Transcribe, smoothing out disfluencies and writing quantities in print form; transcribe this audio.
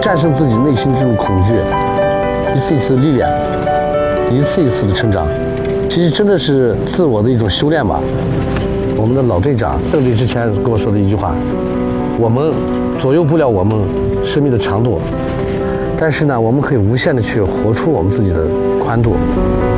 战胜自己内心的这种恐惧，一次一次的历练，一次一次的成长。其实真的是自我的一种修炼吧。我们的老队长邓队之前跟我说的一句话：我们左右不了我们生命的长度，但是呢，我们可以无限的去活出我们自己的宽度。